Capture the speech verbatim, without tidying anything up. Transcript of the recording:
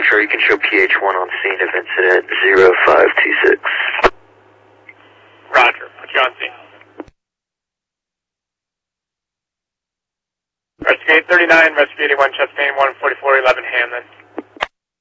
Sure, you can show P H one on scene of incident zero five two six. Roger, put you on scene. Rescue eight thirty-nine, Rescue eighty-one, chest pain one forty-four eleven Hamlin.